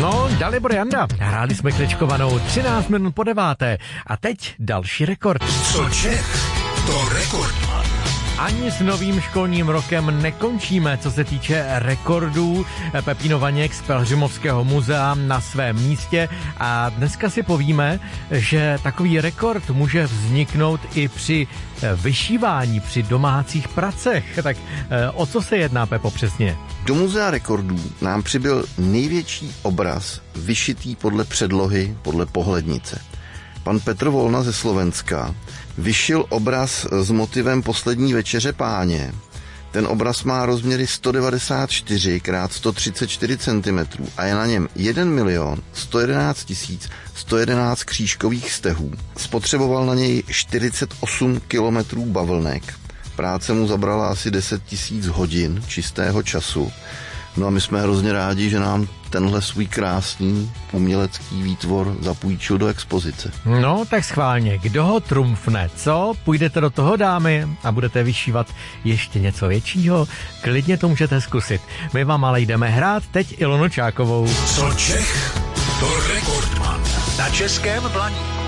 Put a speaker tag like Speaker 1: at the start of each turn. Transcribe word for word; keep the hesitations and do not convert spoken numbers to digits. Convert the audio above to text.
Speaker 1: No, Dalibor Janda, hráli jsme kličkovanou třináct minut po deváté a teď další rekord.
Speaker 2: Co Čech, to rekordman.
Speaker 1: Ani s novým školním rokem nekončíme, co se týče rekordů. Pepíno Vaněk z Pelhřimovského muzea na svém místě a dneska si povíme, že takový rekord může vzniknout i při vyšívání, při domácích pracech. Tak o co se jedná, Pepo, přesně?
Speaker 3: Do muzea rekordů nám přibyl největší obraz vyšitý podle předlohy, podle pohlednice. Pan Petr Volna ze Slovenska vyšil obraz s motivem Poslední večeře Páně. Ten obraz má rozměry sto devadesát čtyři krát sto třicet čtyři centimetrů a je na něm jeden milion sto jedenáct tisíc sto jedenáct křížkových stehů. Spotřeboval na něj čtyřicet osm kilometrů bavlnek. Práce mu zabrala asi deset tisíc hodin čistého času. No a my jsme hrozně rádi, že nám tenhle svůj krásný umělecký výtvor zapůjčil do expozice.
Speaker 1: No, tak schválně, kdo ho trumfne, co? Půjdete do toho, dámy, a budete vyšívat ještě něco většího? Klidně to můžete zkusit. My vám ale jdeme hrát teď Ilonu Čákovou.
Speaker 2: Co Čech, to rekordman. Na Českém Blaníku.